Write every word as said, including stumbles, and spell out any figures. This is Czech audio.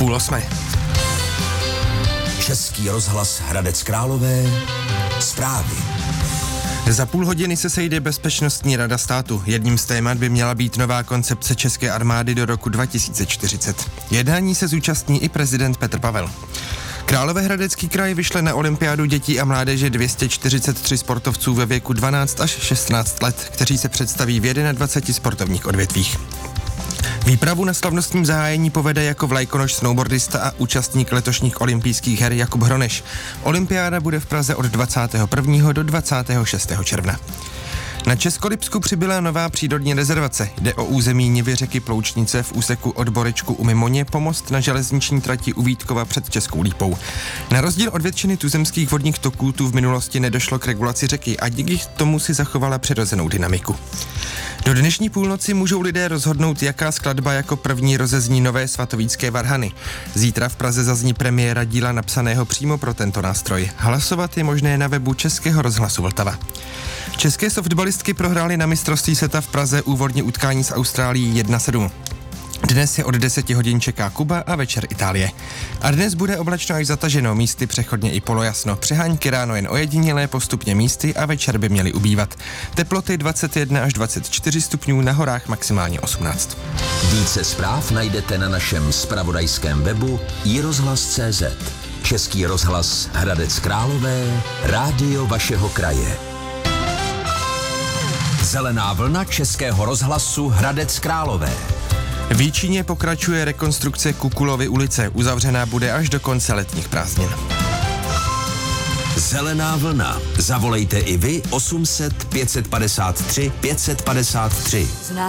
Půl osmé. Český rozhlas Hradec Králové. Zprávy. Za půl hodiny se sejde Bezpečnostní rada státu. Jedním z témat by měla být nová koncepce české armády do roku dva tisíce čtyřicet. Jednání se zúčastní i prezident Petr Pavel. Královéhradecký kraj vyšle na olympiádu dětí a mládeže dvě stě čtyřicet tři sportovců ve věku dvanáct až šestnáct let, kteří se představí v dvaceti jedné sportovních odvětvích. Výpravu na slavnostním zahájení povede jako vlajkonoš snowboardista a účastník letošních olympijských her Jakub Hroneš. Olympiáda bude v Praze od dvacátého prvního do dvacátého šestého června. Na Českolipsku přibyla nová přírodní rezervace. Jde o území nivy řeky Ploučnice v úseku od Borečku u Mimoně po most na železniční trati u Vítkova před Českou Lípou. Na rozdíl od většiny tuzemských vodních toků tu v minulosti nedošlo k regulaci řeky a díky tomu si zachovala přirozenou dynamiku. Do dnešní půlnoci můžou lidé rozhodnout, jaká skladba jako první rozezní nové svatovícké varhany. Zítra v Praze zazní premiéra díla napsaného přímo pro tento nástroj. Hlasovat je možné na webu Českého rozhlasu Vltava. České softballistky prohrály na mistrovství světa v Praze úvodní utkání s Austrálií jedna sedm. Dnes je od deseti hodin čeká Kuba a večer Itálie. A dnes bude oblačno až zataženo, místy přechodně i polojasno. Přehánky ráno jen ojedinělé, postupně místy a večer by měly ubývat. Teploty dvacet jedna až dvacet čtyři stupňů, na horách maximálně osmnáct. Více zpráv najdete na našem zpravodajském webu i rozhlas tečka cé zet. Český rozhlas Hradec Králové, rádio vašeho kraje. Zelená vlna Českého rozhlasu Hradec Králové. V Jíčíně pokračuje rekonstrukce Kukulovy ulice. Uzavřená bude až do konce letních prázdnin. Zelená vlna. Zavolejte i vy osm set pět set padesát tři pět set padesát tři.